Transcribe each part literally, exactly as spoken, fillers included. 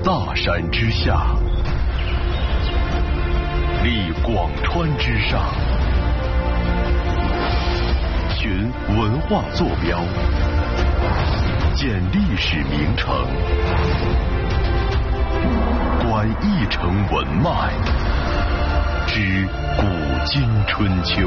大山之下，立广川之上，寻文化坐标，鉴历史名城，观一城文脉，知古今春秋。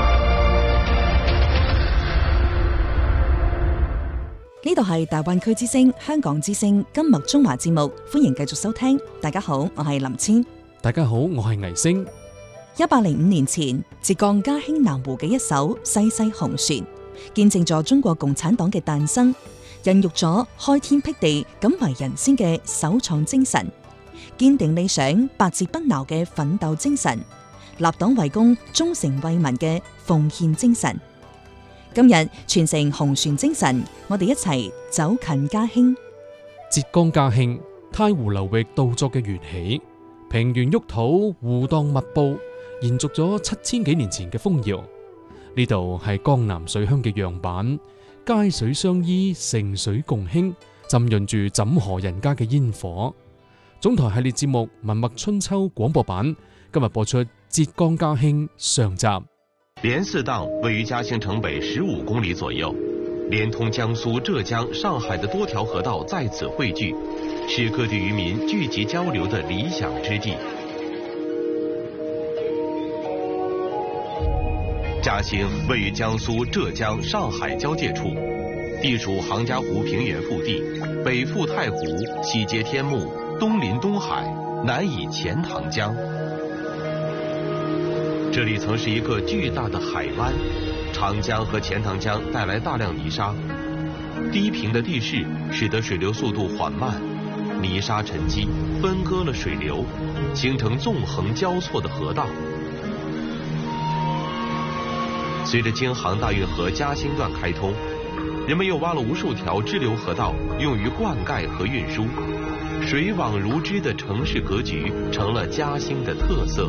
呢度係大灣區之聲、香港之聲金麥中華節目，歡迎繼續收聽。大家好，我係林千。 大家好，我係倪星。 一百零五年前，浙江嘉興南湖嘅一艘西西紅船，見證咗中國共產黨嘅誕生，孕育咗開天闢地、敢為人先嘅首創精神，堅定理想、百折不撓嘅奮鬥精神，立黨為公、忠誠為民嘅奉獻精神。今日傳承紅船精神，我哋一齊走近嘉興。 浙江嘉興太湖流域稻作嘅緣起，平原沃土，湖蕩密布，延續咗七千幾年前嘅風謠。呢度係江南水鄉嘅樣板，街水相依，城水共興，浸潤住枕河人家嘅煙火。總台系列節目《文脈春秋》廣播版今日播出浙江嘉興上集。 蓮寺檔位於嘉興城北十五公里左右，連通江蘇、浙江、上海的多條河道在此匯聚，是各地漁民聚集交流的理想之地。嘉興位於江蘇、浙江、上海交界處，地處杭嘉湖平原腹地，北附太湖，西接天目，東臨東海，南倚錢塘江。這裡曾是一個巨大的海灣，長江和錢塘江帶來大量泥沙，低平的地勢使得水流速度緩慢，泥沙沉積分割了水流，形成縱橫交錯的河道。隨着京杭大運河嘉興段開通，人們又挖了無數條支流河道，用於灌溉和運輸，水網如織的城市格局成了嘉興的特色。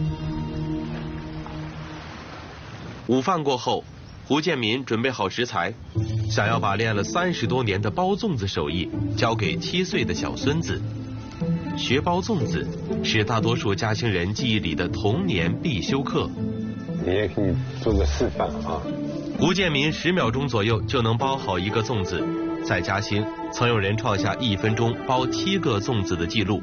午飯過後，胡建民準備好食材，想要把練了三十多年的包粽子手藝交給七歲的小孫子。學包粽子是大多數嘉興人記憶裡的童年必修課。 你也可以做個示範啊！ 胡建民十秒鐘左右就能包好一個粽子，在嘉興曾有人創下一分鐘包七個粽子的記錄。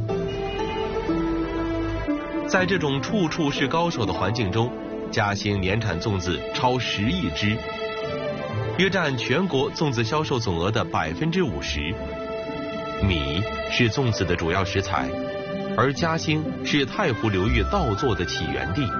在這種處處是高手的環境中，嘉興年產粽子超十億隻，約佔全國粽子銷售總額的百分之五十。米是粽子的主要食材，而嘉興是太湖流域稻作的起源地。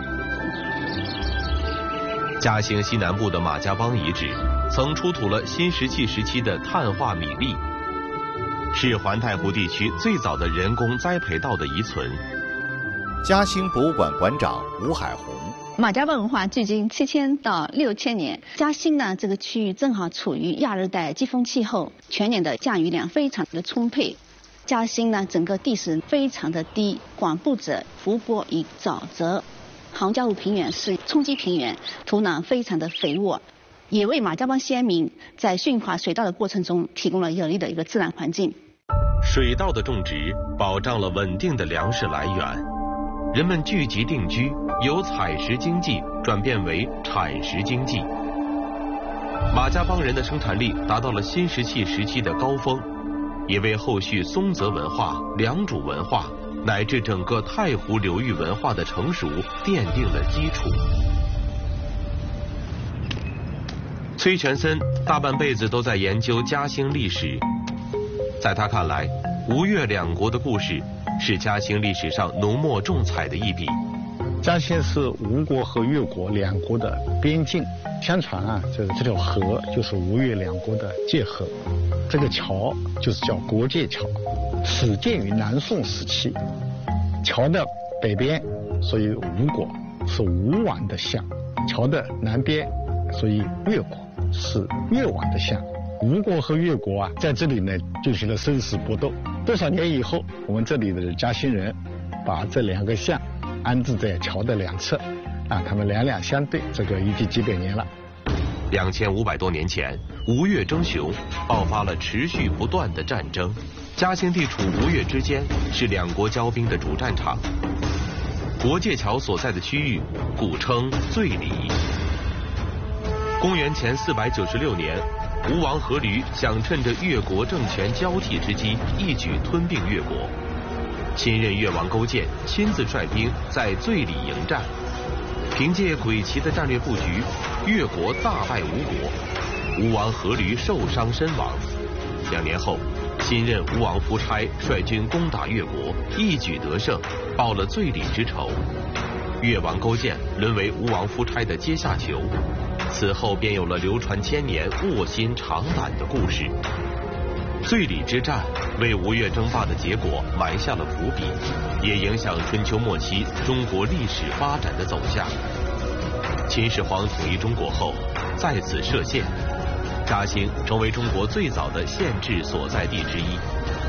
嘉興西南部的馬家浜遺址曾出土了新石器時期的碳化米粒，是環太湖地區最早的人工栽培稻的遺存。 嘉興博物館館長吳海紅。 馬家浜文化距今七千到六千年，嘉興呢這個區域正好處於亞熱帶季風氣候，全年的降雨量非常的充沛。嘉興呢整個地勢非常的低，廣布着湖泊與沼澤。杭嘉湖平原是沖積平原，土壤非常的肥沃，也為馬家浜先民在馴化水稻的過程中提供了有利的一個自然環境。 水稻的種植保障了穩定的糧食來源，人們聚集定居，由採食經濟轉變為產食經濟。馬家浜人的生產力達到了新石器時期的高峰，也為後續松澤文化、良渚文化乃至整個太湖流域文化的成熟奠定了基礎。崔全森大半輩子都在研究嘉興歷史，在他看來，吳越兩國的故事是嘉興歷史上濃墨重彩的一筆。 嘉興是吳國和越國兩國的邊境，相傳啊，這這條河就是吳越兩國的界河，這個橋就是叫國界橋，始建於南宋時期。橋的北邊，所以吳國是吳王的相；橋的南邊，所以越國是越王的相。吳國和越國啊，在這裡呢進行了生死搏鬥。多少年以後，我們這裡的嘉興人把這兩個相安置在橋的兩側，啊，他們兩兩相對，這個已經幾百年了。 兩千五百多年前，吳越爭雄，爆發了持續不斷的戰爭。 嘉兴地处吴越之间，是两国交兵的主战场。国界桥所在的区域古称醉里。公元前四百九十六年，吴王阖闾想趁着越国政权交替之机，一举吞并越国。新任越王勾践亲自率兵在醉里迎战，凭借诡奇的战略布局，越国大败吴国，吴王阖闾受伤身亡。两年后，新任吴王夫差率军攻打越国，一举得胜，报了醉里之仇。越王勾践沦为吴王夫差的阶下囚，此后便有了流传千年、卧薪尝胆的故事。醉里之战为吴越争霸的结果埋下了伏笔，也影响春秋末期中国历史发展的走向。秦始皇统一中国后，在此设县，嘉兴成为中国最早的县治所在地之一。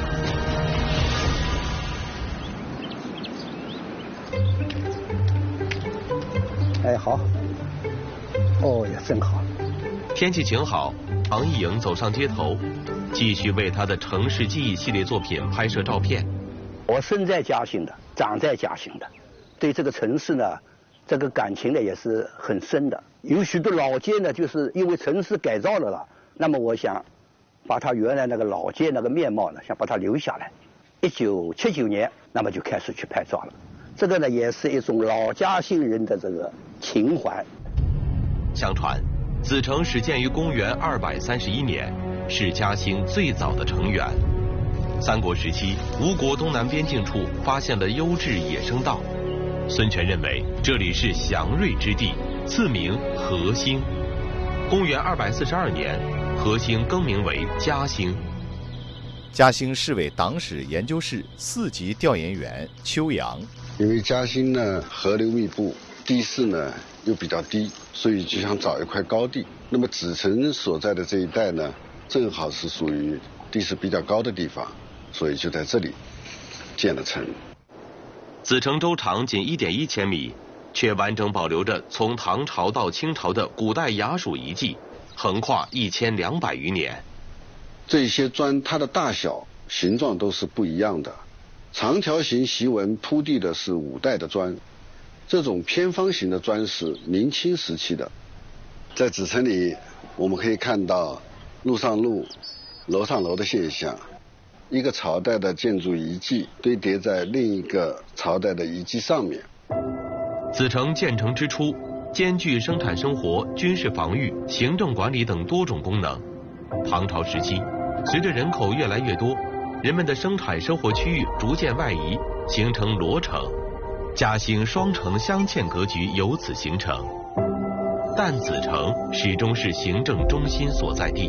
哎，好。哦呀，真好。 天气晴好，唐艺颖走上街头，继续为他的城市记忆系列作品拍摄照片。 我生在嘉兴的，长在嘉兴的，对这个城市呢，这个感情呢也是很深的。有许多老街呢，就是因为城市改造了了，那么我想把它原来那个老街那个面貌呢，想把它留下来。一九七九年，那么就开始去拍照了。这个呢，也是一种老嘉兴人的这个情怀。 相传，子城始建于公元二百三十一年，是嘉兴最早的城垣。三国时期，吴国东南边境处发现了优质野生稻，孙权认为这里是祥瑞之地，赐名和兴。公元二百四十二年，和兴更名为嘉兴。 嘉兴市委党史研究室四级调研员邱阳， 因为嘉兴呢河流密布，地势呢又比较低，所以就想找一块高地。那么子城所在的这一带呢，正好是属于地势比较高的地方，所以就在这里建了城。 子城周长仅 一点一千米，却完整保留着从唐朝到清朝的古代衙署遗迹，横跨一千两百余年。 这些砖它的大小、形状都是不一样的。长条形檄文铺地的是五代的砖，这种偏方形的砖是明清时期的。在子城里，我们可以看到路上路、楼上楼的现象，一个朝代的建筑遗迹堆叠在另一个朝代的遗迹上面。 子城建成之初，兼具生产生活、军事防御、行政管理等多种功能。唐朝时期，随着人口越来越多，人们的生产生活区域逐渐外移，形成罗城。嘉兴双城相嵌格局由此形成，但子城始终是行政中心所在地。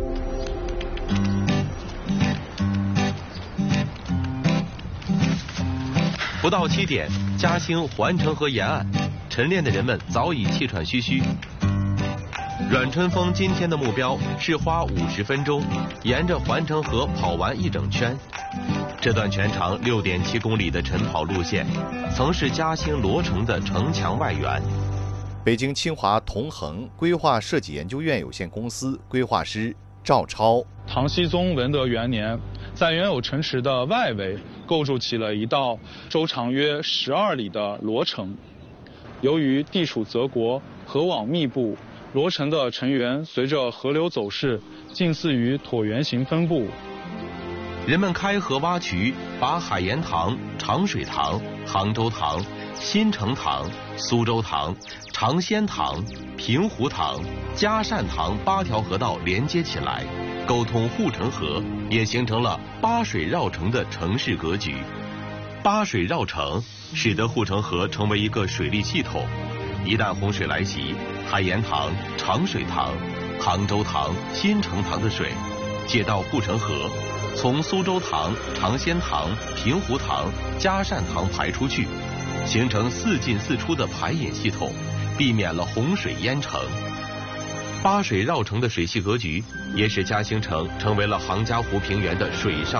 不到七点，嘉兴环城河沿岸，晨练的人们早已气喘吁吁。阮春风今天的目标是花五十分钟，沿着环城河跑完一整圈。这段全长六点七公里的晨跑路线，曾是嘉兴罗城的城墙外缘。 北京清华同恒规划设计研究院有限公司规划师赵超， 唐僖宗文德元年，在原有城池的外围构筑起了一道周长约十二里的罗城。由于地处泽国，河网密布，罗城的城垣随着河流走势，近似于椭圆形分布。 人们开河挖渠，把海盐塘、长水塘、杭州塘、新城塘、苏州塘、长仙塘、平湖塘、嘉善塘八条河道连接起来，沟通护城河，也形成了八水绕城的城市格局。八水绕城使得护城河成为一个水利系统，一旦洪水来袭，海盐塘、长水塘、杭州塘、新城塘的水借到护城河，从苏州塘、长仙塘、平湖塘、嘉善塘排出去，形成四进四出的排引系统，避免了洪水淹城。八水绕城的水系格局，也使嘉兴城成为了杭嘉湖平原的水上